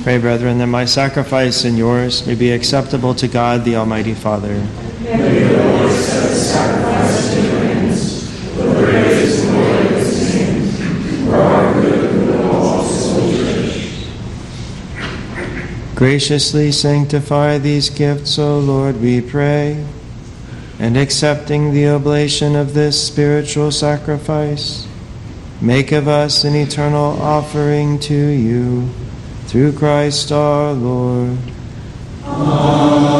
Pray, brethren, that my sacrifice and yours may be acceptable to God, the Almighty Father. May the Lord accept the sacrifice in your hands, for the praise and glory of his name, for our good and the whole of his holy church. Graciously sanctify these gifts, O Lord, we pray, and accepting the oblation of this spiritual sacrifice, make of us an eternal offering to you, through Christ our Lord. Amen.